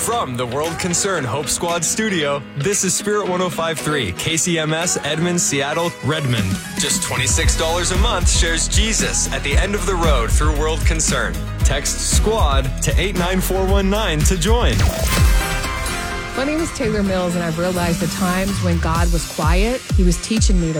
From the World Concern Hope Squad studio, this is Spirit 105.3, KCMS, Edmond, Seattle, Redmond. Just $26 a month shares Jesus at the end of the road through World Concern. Text SQUAD to 89419 to join. My name is Taylor Mills, and I've realized the times when God was quiet, He was teaching me to